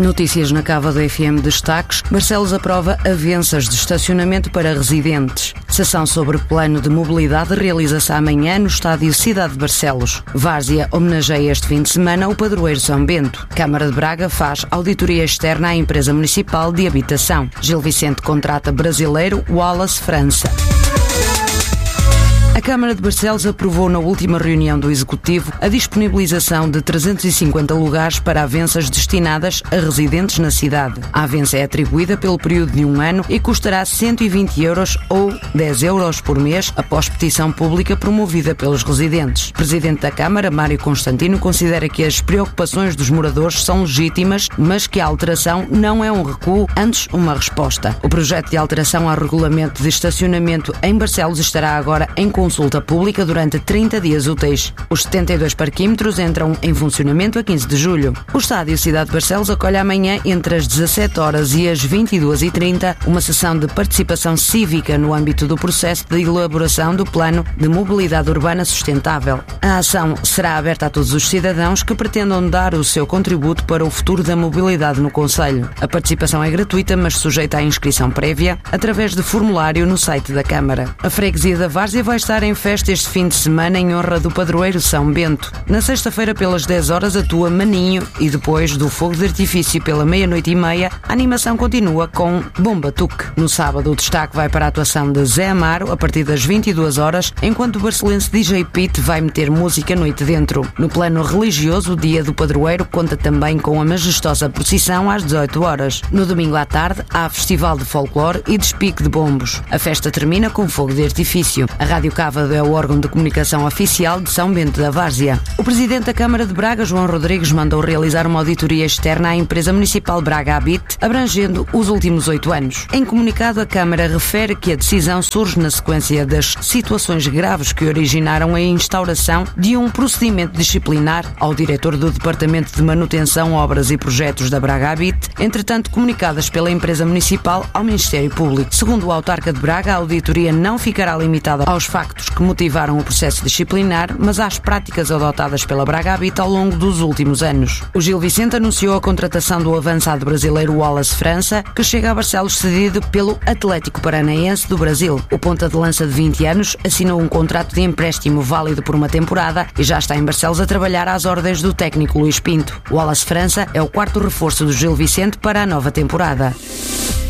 Notícias na Cava do FM destaques. Barcelos aprova avanças de estacionamento para residentes. Sessão sobre plano de mobilidade realiza-se amanhã no estádio Cidade de Barcelos. Várzea homenageia este fim de semana o padroeiro São Bento. Câmara de Braga faz auditoria externa à empresa municipal de habitação. Gil Vicente contrata brasileiro Wallace França. A Câmara de Barcelos aprovou na última reunião do Executivo a disponibilização de 350 lugares para avanças destinadas a residentes na cidade. A avança é atribuída pelo período de 1 ano e custará 120 euros ou 10 euros por mês após petição pública promovida pelos residentes. O Presidente da Câmara, Mário Constantino, considera que as preocupações dos moradores são legítimas, mas que a alteração não é um recuo, antes uma resposta. O projeto de alteração ao regulamento de estacionamento em Barcelos estará agora em consulta pública durante 30 dias úteis. Os 72 parquímetros entram em funcionamento a 15 de julho. O estádio Cidade de Barcelos acolhe amanhã, entre as 17 horas e as 22h30, uma sessão de participação cívica no âmbito do processo de elaboração do Plano de Mobilidade Urbana Sustentável. A ação será aberta a todos os cidadãos que pretendam dar o seu contributo para o futuro da mobilidade no concelho. A participação é gratuita, mas sujeita à inscrição prévia através de formulário no site da Câmara. A freguesia da Várzea vai estar em festa este fim de semana em honra do padroeiro São Bento. Na sexta-feira, pelas 10 horas, atua Maninho e depois do fogo de artifício pela 00:30, a animação continua com Bomba Tuque. No sábado, o destaque vai para a atuação de Zé Amaro a partir das 22 horas, enquanto o barcelense DJ Pete vai meter música noite dentro. No plano religioso, o dia do padroeiro conta também com a majestosa procissão às 18 horas. No domingo à tarde, há festival de folclore e despique de bombos. A festa termina com fogo de artifício. A Rádio Cava é o órgão de comunicação oficial de São Bento da Várzea. O Presidente da Câmara de Braga, João Rodrigues, mandou realizar uma auditoria externa à empresa municipal Braga Habit, abrangendo os últimos 8 anos. Em comunicado, a Câmara refere que a decisão surge na sequência das situações graves que originaram a instauração de um procedimento disciplinar ao diretor do Departamento de Manutenção, Obras e Projetos da Braga Habit, entretanto comunicadas pela empresa municipal ao Ministério Público. Segundo o autarca de Braga, a auditoria não ficará limitada aos factos que motivaram o processo disciplinar, mas às práticas adotadas pela Braga Habit ao longo dos últimos anos. O Gil Vicente anunciou a contratação do avançado brasileiro Wallace França, que chega a Barcelos cedido pelo Atlético Paranaense do Brasil. O ponta de lança de 20 anos assinou um contrato de empréstimo válido por uma temporada e já está em Barcelos a trabalhar às ordens do técnico Luís Pinto. Wallace França é o 4º reforço do Gil Vicente para a nova temporada.